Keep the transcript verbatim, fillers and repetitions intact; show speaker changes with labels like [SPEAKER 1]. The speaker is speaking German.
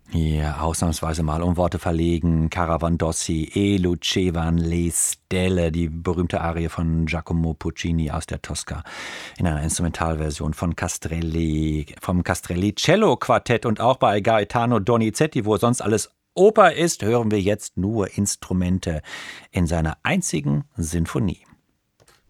[SPEAKER 1] Ja, ausnahmsweise mal um Worte verlegen. Caravandossi, E lucevano le stelle, die berühmte Arie von Giacomo Puccini aus der Tosca in einer Instrumentalversion von Castrelli, vom Castrelli Cello Quartett, und auch bei Gaetano Donizetti, wo sonst alles Oper ist, hören wir jetzt nur Instrumente in seiner einzigen Sinfonie.